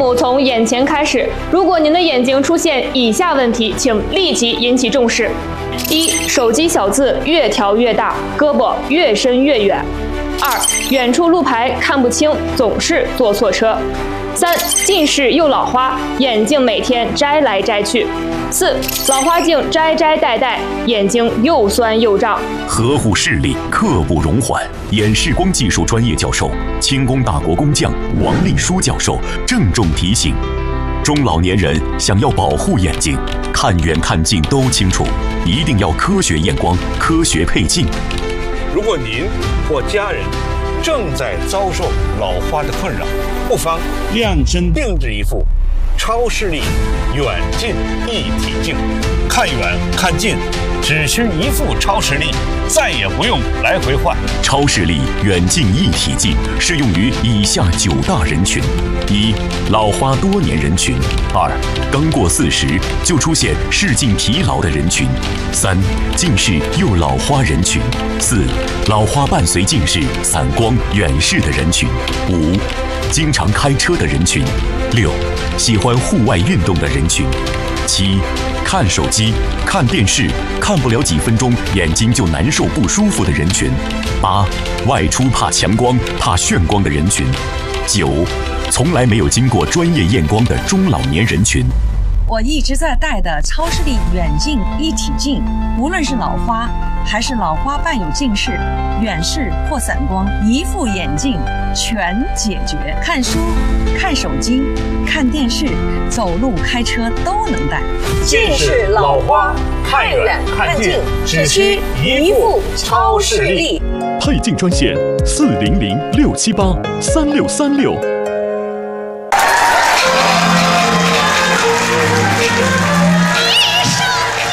务从眼前开始。如果您的眼睛出现以下问题，请立即引起重视：一、手机小字越调越大，胳膊越伸越远；二、远处路牌看不清，总是坐错车；三、近视又老花，眼镜每天摘来摘去；四、老花镜摘摘戴戴，眼睛又酸又胀。 呵护视力，刻不容缓。眼视光技术专业教授、轻工大国工匠王立书教授郑重提醒：中老年人想要保护眼睛，看远看近都清楚，一定要科学验光、科学配镜。 如果您或家人正在遭受老花的困扰，不妨量身定制一副超视力远近一体镜，看远看近只需一副超视力，再也不用来回换。 超视力远近一体镜适用于以下9大人群：一、老花多年人群；二、刚过40就出现视镜疲劳的人群；三、近视又老花人群；四、老花伴随近视、散光、远视的人群；五、经常开车的人群；六、喜欢户外运动的人群；七、看手机、看电视看不了几分钟眼睛就难受不舒服的人群；八、外出怕强光、怕眩光的人群；九、从来没有经过专业验光的中老年人群。 我一直在戴的超视力远近一体镜，无论是老花还是老花伴有近视、远视或散光，一副眼镜全解决。看书、看手机、看电视、走路、开车都能戴。 近视、老花，看远看近只需一副超视力。 配镜专线：400-678-3636。